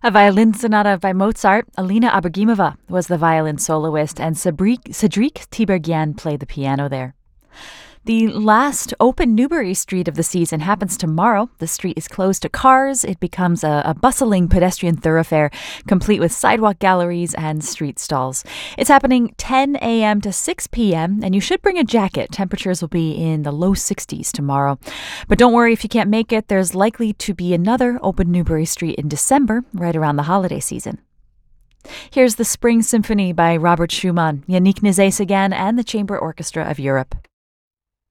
A violin sonata by Mozart. Alina Abragimova was the violin soloist, and Cedric Tiberghien played the piano there. The last open Newbury Street of the season happens tomorrow. The street is closed to cars. It becomes a bustling pedestrian thoroughfare, complete with sidewalk galleries and street stalls. It's happening 10 a.m. to 6 p.m., and you should bring a jacket. Temperatures will be in the low 60s tomorrow. But don't worry if you can't make it. There's likely to be another open Newbury Street in December, right around the holiday season. Here's the Spring Symphony by Robert Schumann, Yannick Nézet-Séguin, and the Chamber Orchestra of Europe.